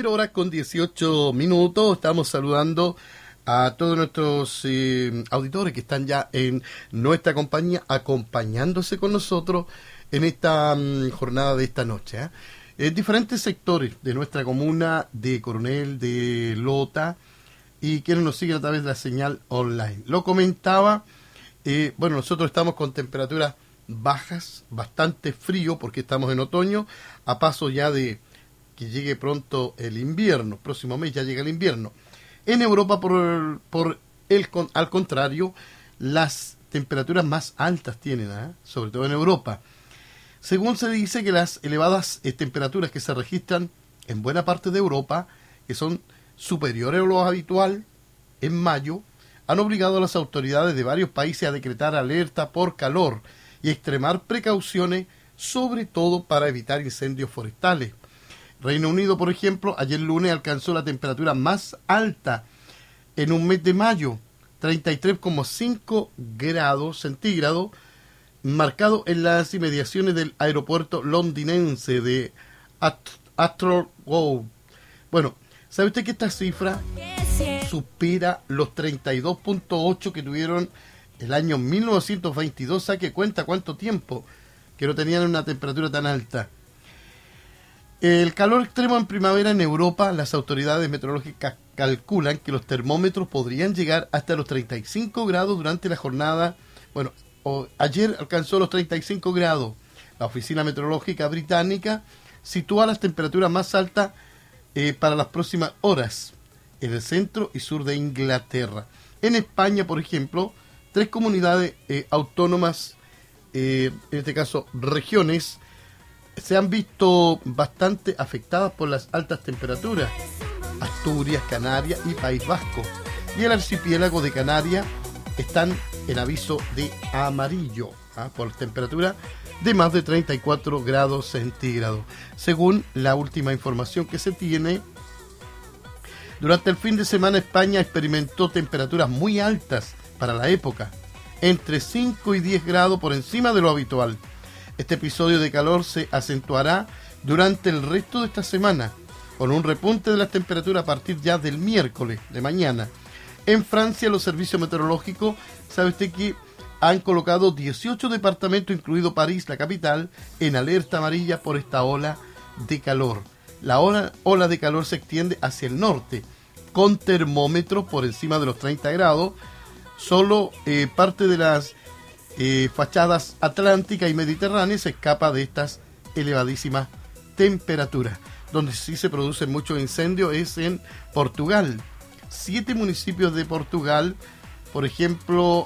00:18. Estamos saludando a todos nuestros auditores que están ya en nuestra compañía, acompañándose con nosotros en esta jornada de esta noche. En diferentes sectores de nuestra comuna, de Coronel, de Lota, y quienes nos siguen a través de la señal online. Lo comentaba, nosotros estamos con temperaturas bajas, bastante frío, porque estamos en otoño, a paso ya de que llegue pronto el invierno. Próximo mes ya llega el invierno. En Europa, al contrario, las temperaturas más altas tienen, sobre todo en Europa. Según se dice que las elevadas temperaturas que se registran en buena parte de Europa, que son superiores a lo habitual en mayo, han obligado a las autoridades de varios países a decretar alerta por calor y extremar precauciones, sobre todo para evitar incendios forestales. Reino Unido, por ejemplo, ayer lunes alcanzó la temperatura más alta en un mes de mayo, 33,5 grados centígrados, marcado en las inmediaciones del aeropuerto londinense de Heathrow. Bueno, ¿sabe usted que esta cifra supera los 32,8 que tuvieron el año 1922? Saque cuenta cuánto tiempo que no tenían una temperatura tan alta. El calor extremo en primavera en Europa, las autoridades meteorológicas calculan que los termómetros podrían llegar hasta los 35 grados durante la jornada. Bueno, ayer alcanzó los 35 grados. La Oficina Meteorológica Británica sitúa las temperaturas más altas para las próximas horas en el centro y sur de Inglaterra. En España, por ejemplo, 3 comunidades autónomas, en este caso regiones, se han visto bastante afectadas por las altas temperaturas: Asturias, Canarias y País Vasco. Y el archipiélago de Canarias están en aviso de amarillo por temperatura de más de 34 grados centígrados. Según la última información que se tiene, durante el fin de semana España experimentó temperaturas muy altas para la época, entre 5 y 10 grados por encima de lo habitual. Este episodio de calor se acentuará durante el resto de esta semana, con un repunte de las temperaturas a partir ya del miércoles de mañana. En Francia, los servicios meteorológicos, sabe usted que han colocado 18 departamentos, incluido París, la capital, en alerta amarilla por esta ola de calor. La ola de calor se extiende hacia el norte, con termómetros por encima de los 30 grados. Solo parte de las fachadas atlántica y mediterránea se escapa de estas elevadísimas temperaturas. Donde sí se producen muchos incendios es en Portugal. 7 municipios de Portugal, por ejemplo,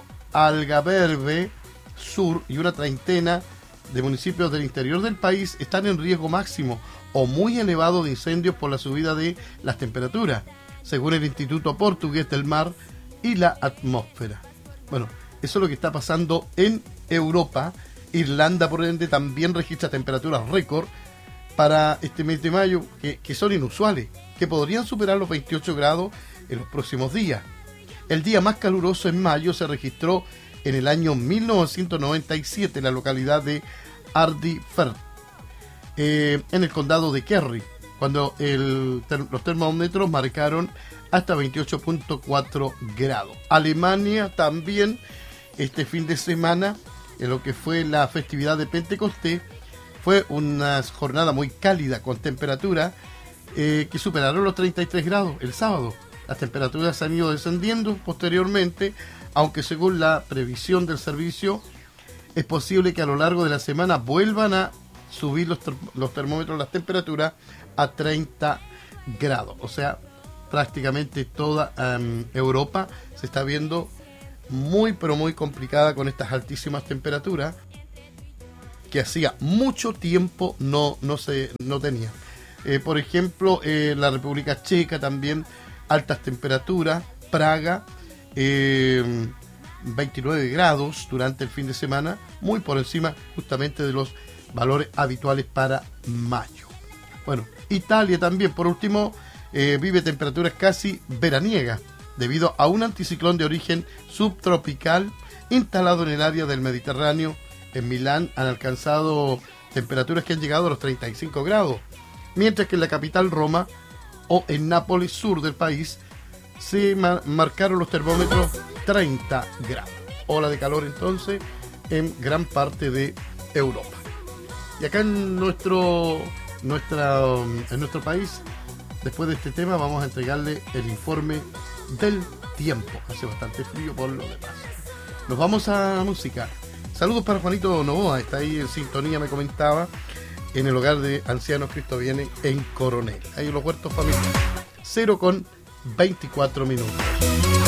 Algarve Sur y una treintena de municipios del interior del país, están en riesgo máximo o muy elevado de incendios por la subida de las temperaturas, según el Instituto Portugués del Mar y la Atmósfera. Bueno, eso es lo que está pasando en Europa. Irlanda, por ende, también registra temperaturas récord para este mes de mayo, que son inusuales, que podrían superar los 28 grados en los próximos días. El día más caluroso en mayo se registró en el año 1997 en la localidad de Ardifert, en el condado de Kerry, cuando los termómetros marcaron hasta 28,4 grados. Alemania también, este fin de semana, en lo que fue la festividad de Pentecostés, fue una jornada muy cálida, con temperaturas que superaron los 33 grados el sábado. Las temperaturas han ido descendiendo posteriormente, aunque según la previsión del servicio, es posible que a lo largo de la semana vuelvan a subir los termómetros, las temperaturas a 30 grados. O sea, prácticamente toda Europa se está viendo muy, pero muy complicada con estas altísimas temperaturas que hacía mucho tiempo no tenía. Por ejemplo, la República Checa también, altas temperaturas. Praga, 29 grados durante el fin de semana, muy por encima justamente de los valores habituales para mayo. Bueno, Italia también, por último, vive temperaturas casi veraniegas debido a un anticiclón de origen subtropical instalado en el área del Mediterráneo. En Milán han alcanzado temperaturas que han llegado a los 35 grados, mientras que en la capital, Roma, o en Nápoles, sur del país, se marcaron los termómetros 30 grados. Ola de calor entonces en gran parte de Europa. Y acá en nuestro país, después de este tema, vamos a entregarle el informe del tiempo. Hace bastante frío por lo demás. Nos vamos a música. Saludos para Juanito Novoa, está ahí en sintonía, me comentaba, en el hogar de ancianos Cristo Viene en Coronel. Ahí en los huertos familiares. 0:24 minutos.